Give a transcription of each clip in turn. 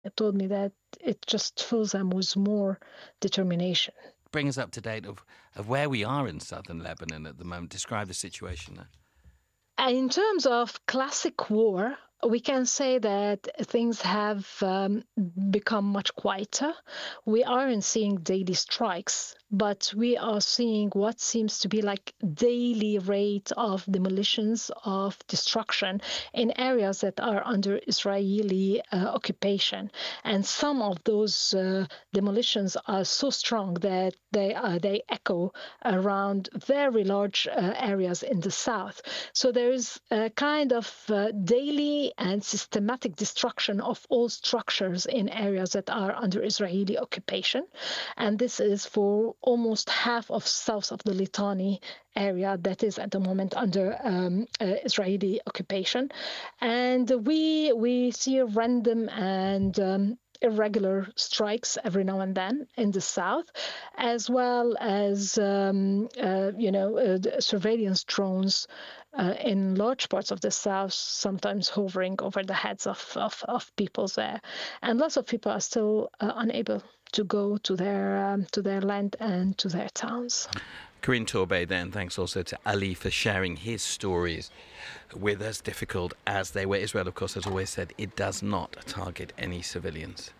told me that it just fills them with more determination. Bring us up to date of where we are in southern Lebanon at the moment. Describe the situation there. In terms of classic war, we can say that things have become much quieter. We aren't seeing daily strikes, but we are seeing what seems to be like daily rate of demolitions, of destruction in areas that are under Israeli occupation. And some of those demolitions are so strong that they echo around very large areas in the south. So there is a kind of daily and systematic destruction of all structures in areas that are under Israeli occupation. And this is for almost half of south of the Litani area that is at the moment under Israeli occupation. And we see random and irregular strikes every now and then in the south, as well as surveillance drones in large parts of the south, sometimes hovering over the heads of people there. And lots of people are still unable to go to their land and to their towns. Corinne Torbay, then, thanks also to Ali for sharing his stories with us, difficult as they were. Israel, of course, has always said it does not target any civilians.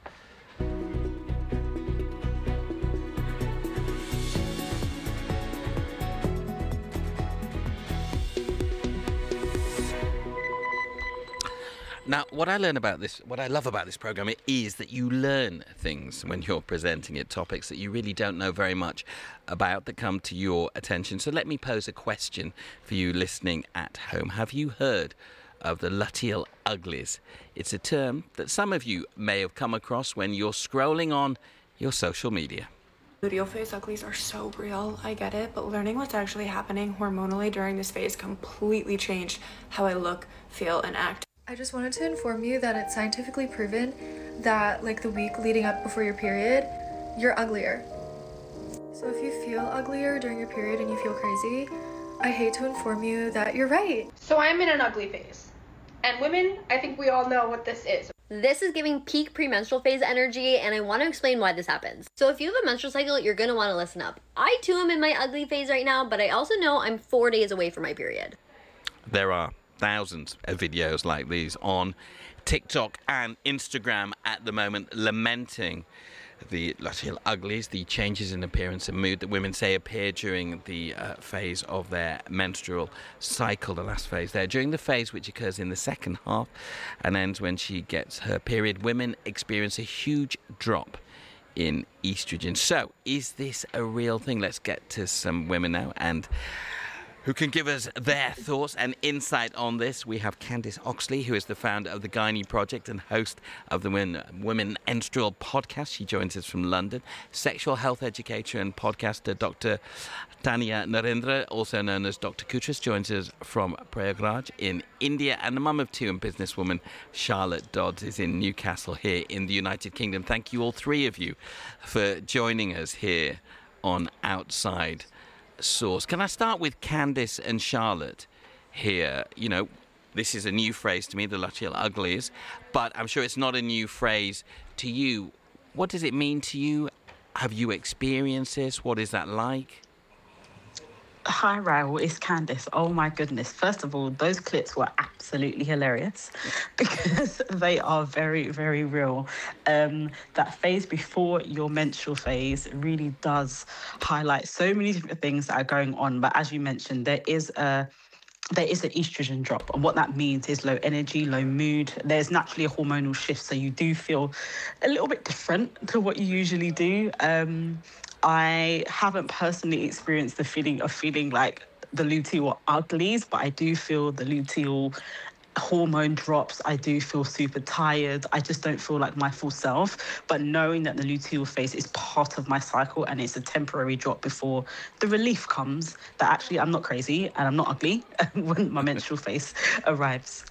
Now, what I love about this program is that you learn things when you're presenting it, topics that you really don't know very much about that come to your attention. So let me pose a question for you listening at home. Have you heard of the Luteal Uglies? It's a term that some of you may have come across when you're scrolling on your social media. Luteal phase uglies are so real, I get it, but learning what's actually happening hormonally during this phase completely changed how I look, feel, and act. I just wanted to inform you that it's scientifically proven that like the week leading up before your period, you're uglier. So if you feel uglier during your period and you feel crazy, I hate to inform you that you're right. So I'm in an ugly phase. And women, I think we all know what this is. This is giving peak premenstrual phase energy, and I want to explain why this happens. So if you have a menstrual cycle, you're going to want to listen up. I too am in my ugly phase right now, but I also know I'm 4 days away from my period. There are thousands of videos like these on TikTok and Instagram at the moment, lamenting the Luteal Uglies, the changes in appearance and mood that women say appear during the phase of their menstrual cycle, the last phase there. During the phase which occurs in the second half and ends when she gets her period, women experience a huge drop in estrogen. So, is this a real thing? Let's get to some women now and who can give us their thoughts and insight on this. We have Candice Oxley, who is the founder of the Gynae Project and host of the Women Menstrual podcast. She joins us from London. Sexual health educator and podcaster Dr. Tanya Narendra, also known as Dr. Kutras, joins us from Prayagraj in India. And the mum of two and businesswoman Charlotte Dodds is in Newcastle here in the United Kingdom. Thank you, all three of you, for joining us here on Outside Source. Can I start with Candice and Charlotte here? You know, this is a new phrase to me, the Luteal Uglies, but I'm sure it's not a new phrase to you. What does it mean to you? Have you experienced this? What is that like? Hi, Raoul, it's Candice. Oh my goodness. First of all, those clips were absolutely hilarious because they are very, very real. That phase before your menstrual phase really does highlight so many different things that are going on. But as you mentioned, there is an estrogen drop. And what that means is low energy, low mood. There's naturally a hormonal shift. So you do feel a little bit different to what you usually do. I haven't personally experienced the feeling of feeling like the luteal uglies, but I do feel the luteal hormone drops. I do feel super tired. I just don't feel like my full self. But knowing that the luteal phase is part of my cycle and it's a temporary drop before the relief comes, that actually I'm not crazy and I'm not ugly when my menstrual phase arrives.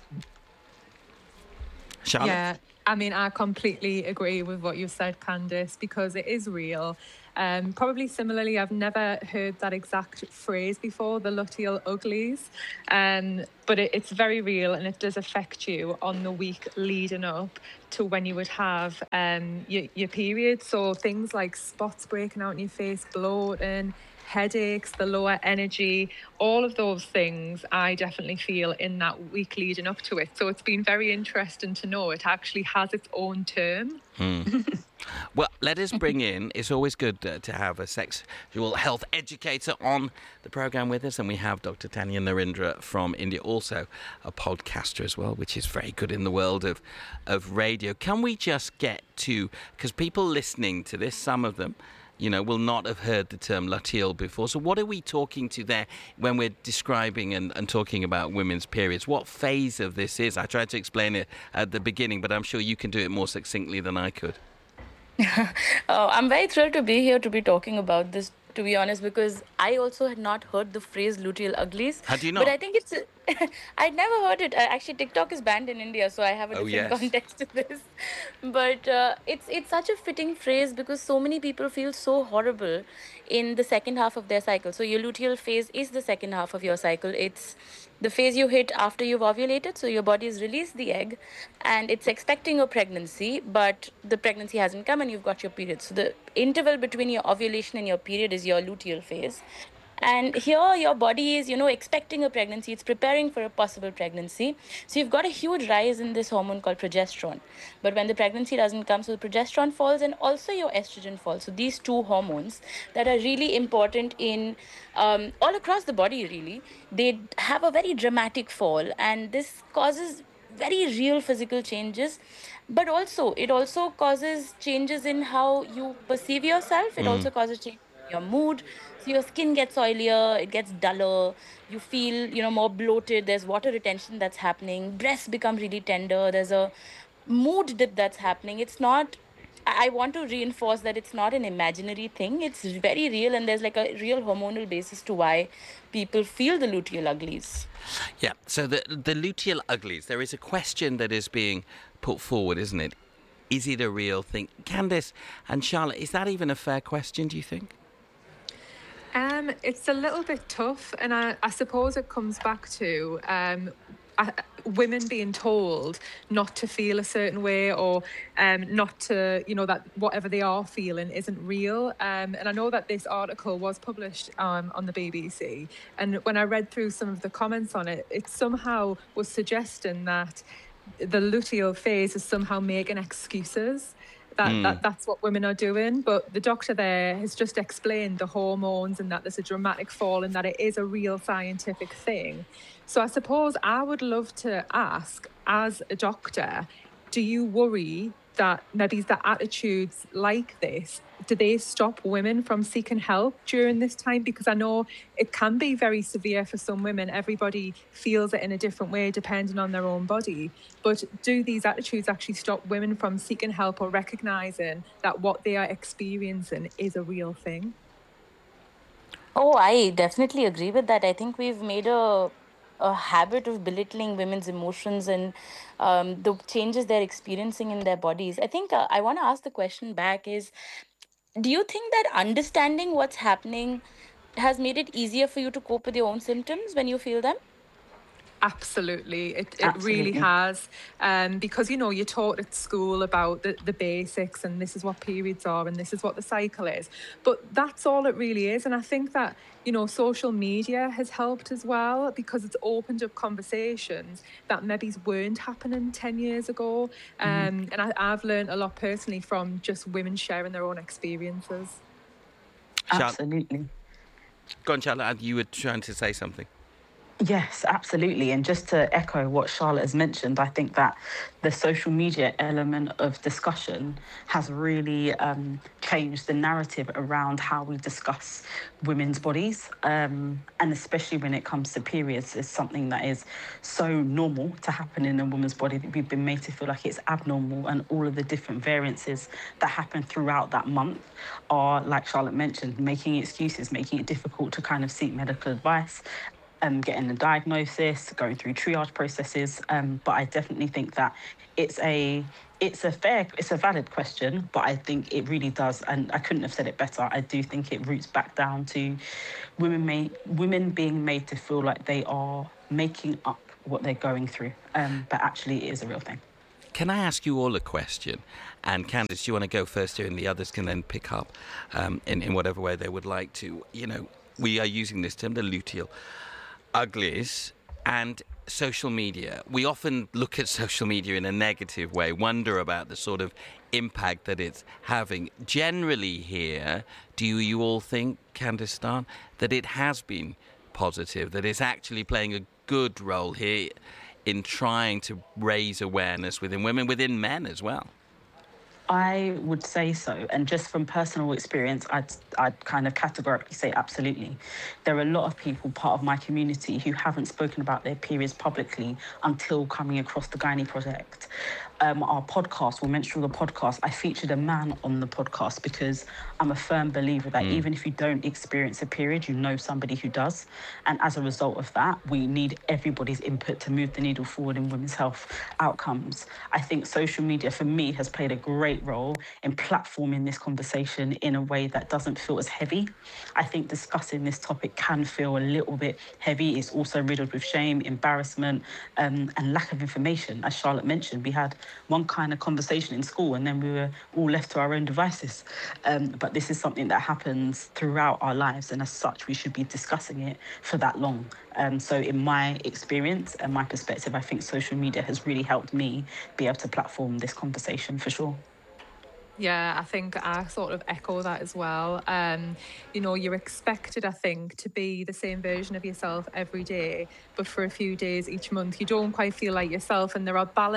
Charlotte? Yeah, I mean, I completely agree with what you said, Candice, because it is real. Probably similarly, I've never heard that exact phrase before, the luteal uglies, but it's very real and it does affect you on the week leading up to when you would have your period. So things like spots breaking out in your face, bloating, headaches, the lower energy, all of those things I definitely feel in that week leading up to it. So it's been very interesting to know it actually has its own term. Well, let us bring in, it's always good to have a sexual health educator on the programme with us, and we have Dr. Tanya Narendra from India, also a podcaster as well, which is very good in the world of radio. Can we just get to, because people listening to this, some of them, will not have heard the term luteal before. So what are we talking to there when we're describing and talking about women's periods? What phase of this is? I tried to explain it at the beginning, but I'm sure you can do it more succinctly than I could. I'm very thrilled to be here to be talking about this, to be honest, because I also had not heard the phrase luteal uglies. Had you not? But I think it's... I'd never heard it. Actually, TikTok is banned in India, so I have a different context to this. But it's such a fitting phrase because so many people feel so horrible in the second half of their cycle. So your luteal phase is the second half of your cycle. It's the phase you hit after you've ovulated. So your body has released the egg and it's expecting a pregnancy, but the pregnancy hasn't come and you've got your period. So the interval between your ovulation and your period is your luteal phase. And here your body is, expecting a pregnancy. It's preparing for a possible pregnancy. So you've got a huge rise in this hormone called progesterone. But when the pregnancy doesn't come, so the progesterone falls and also your estrogen falls. So these two hormones that are really important in all across the body, really, they have a very dramatic fall. And this causes very real physical changes. But also, it also causes changes in how you perceive yourself. It also causes change in your mood. So your skin gets oilier, it gets duller, you feel, more bloated, there's water retention that's happening, breasts become really tender, there's a mood dip that's happening. It's not, I want to reinforce that it's not an imaginary thing, it's very real and there's like a real hormonal basis to why people feel the luteal uglies. Yeah, so the luteal uglies, there is a question that is being put forward, isn't it? Is it a real thing? Candice and Charlotte, is that even a fair question, do you think? It's a little bit tough, and I suppose it comes back to women being told not to feel a certain way or not to, that whatever they are feeling isn't real. And I know that this article was published on the BBC, and when I read through some of the comments on it, it somehow was suggesting that the luteal phase is somehow making excuses. That's what women are doing. But the doctor there has just explained the hormones and that there's a dramatic fall and that it is a real scientific thing. So I suppose I would love to ask, as a doctor, do you worry that maybe the attitudes like this, do they stop women from seeking help during this time? Because I know it can be very severe for some women. Everybody feels it in a different way depending on their own body. But do these attitudes actually stop women from seeking help or recognising that what they are experiencing is a real thing? Oh, I definitely agree with that. I think we've made a habit of belittling women's emotions and the changes they're experiencing in their bodies. I think I want to ask the question back is, do you think that understanding what's happening has made it easier for you to cope with your own symptoms when you feel them? Absolutely. It really has. Because, you're taught at school about the basics and this is what periods are and this is what the cycle is. But that's all it really is. And I think that, social media has helped as well because it's opened up conversations that maybe weren't happening 10 years ago. And I've learned a lot personally from just women sharing their own experiences. Absolutely. Go on, Charlotte, you were trying to say something. Yes, absolutely. And just to echo what Charlotte has mentioned, I think that the social media element of discussion has really changed the narrative around how we discuss women's bodies. And especially when it comes to periods, is something that is so normal to happen in a woman's body that we've been made to feel like it's abnormal. And all of the different variances that happen throughout that month are, like Charlotte mentioned, making excuses, making it difficult to kind of seek medical advice. Getting a diagnosis, going through triage processes. But I definitely think that it's a It's a valid question, but I think it really does, and I couldn't have said it better. I do think it roots back down to women being made to feel like they are making up what they're going through, but actually it is a real thing. Can I ask you all a question? And Candice, do you want to go first here, and the others can then pick up in whatever way they would like to? You know, we are using this term, the luteal uglies, and social media. We often look at social media in a negative way, wonder about the sort of impact that it's having. Generally here, do you all think, Candice Starn, that it has been positive, that it's actually playing a good role here in trying to raise awareness within women, within men as well? I would say so. And just from personal experience, I'd kind of categorically say absolutely. There are a lot of people, part of my community, who haven't spoken about their periods publicly until coming across the Gynae Project. Our podcast, Menstrual the Podcast, I featured a man on the podcast because I'm a firm believer that even if you don't experience a period, you know somebody who does. And as a result of that, we need everybody's input to move the needle forward in women's health outcomes. I think social media, for me, has played a great role in platforming this conversation in a way that doesn't feel as heavy. I think discussing this topic can feel a little bit heavy. It's also riddled with shame, embarrassment, and lack of information. As Charlotte mentioned, we had one kind of conversation in school and then we were all left to our own devices. But this is something that happens throughout our lives, and as such, we should be discussing it for that long. So in my experience and my perspective, I think social media has really helped me be able to platform this conversation for sure. Yeah, I think I sort of echo that as well. You know, you're expected, I think, to be the same version of yourself every day, but for a few days each month, you don't quite feel like yourself. And there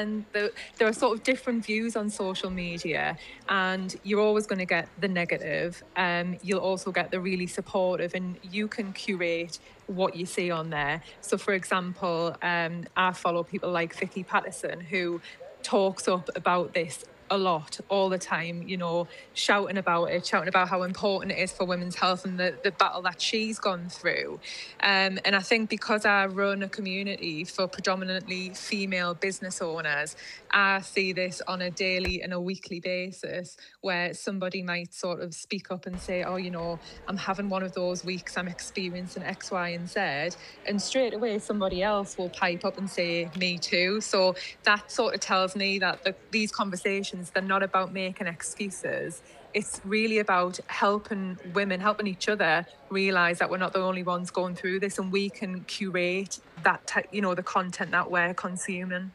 are sort of different views on social media, and you're always going to get the negative. You'll also get the really supportive, and you can curate what you see on there. So, for example, I follow people like Vicky Patterson, who talks up about this a lot, all the time, you know, shouting about how important it is for women's health and the battle that she's gone through. And I think because I run a community for predominantly female business owners, I see this on a daily and a weekly basis where somebody might sort of speak up and say, oh, you know, I'm having one of those weeks, I'm experiencing X, Y, and Z. And straight away, somebody else will pipe up and say, me too. So that sort of tells me that these conversations, they're not about making excuses. It's really about helping women, helping each other realise that we're not the only ones going through this, and we can curate that, the content that we're consuming.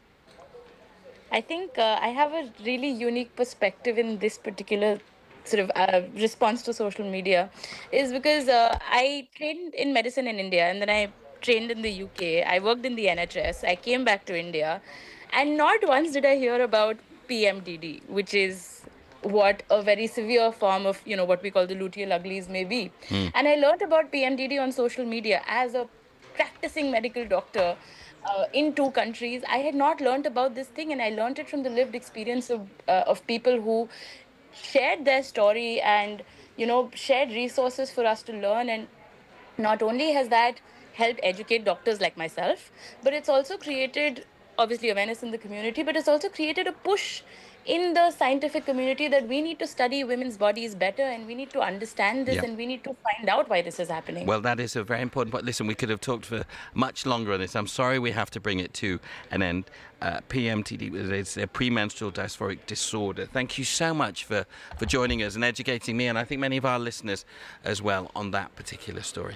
I think I have a really unique perspective in this particular sort of response to social media, is because I trained in medicine in India, and then I trained in the UK. I worked in the NHS. I came back to India, and not once did I hear about PMDD, which is what a very severe form of, what we call the luteal uglies may be. And I learned about PMDD on social media as a practicing medical doctor in 2 countries. I had not learned about this thing, and I learned it from the lived experience of people who shared their story and, shared resources for us to learn. And not only has that helped educate doctors like myself, but it's also created obviously awareness in the community, but it's also created a push in the scientific community that we need to study women's bodies better, and we need to understand this, and we need to find out why this is happening. Well, that is a very important point. Listen, we could have talked for much longer on this. I'm sorry we have to bring it to an end. PMDD is a premenstrual dysphoric disorder. Thank you so much for joining us and educating me, and I think many of our listeners as well, on that particular story.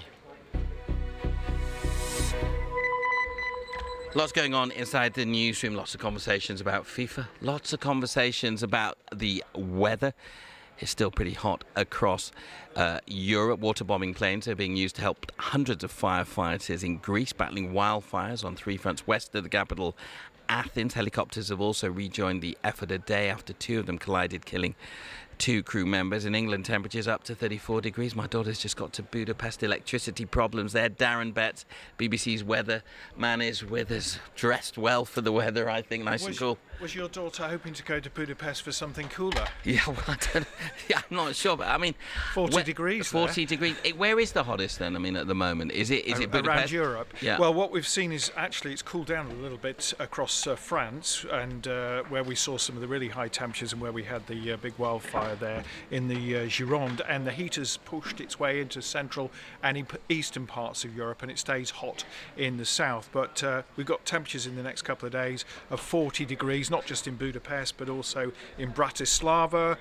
Lots going on inside the newsroom, lots of conversations about FIFA, lots of conversations about the weather. It's still pretty hot across Europe. Water-bombing planes are being used to help hundreds of firefighters in Greece battling wildfires on 3 fronts west of the capital, Athens. Helicopters have also rejoined the effort a day after 2 of them collided, killing 2 crew members. In England, temperatures up to 34 degrees. My daughter's just got to Budapest. Electricity problems there. Darren Betts, BBC's weather man, is with us, dressed well for the weather, I think, nice and cool. Was your daughter hoping to go to Budapest for something cooler? Yeah, well, I'm not sure, but I mean... 40 degrees 40 degrees. Where is the hottest then, I mean, at the moment? Is it Budapest? Around Europe. Yeah. Well, what we've seen is actually it's cooled down a little bit across France, and where we saw some of the really high temperatures and where we had the big wildfire there in the Gironde, and the heat has pushed its way into central and eastern parts of Europe, and it stays hot in the south. But we've got temperatures in the next couple of days of 40 degrees, not just in Budapest, but also in Bratislava,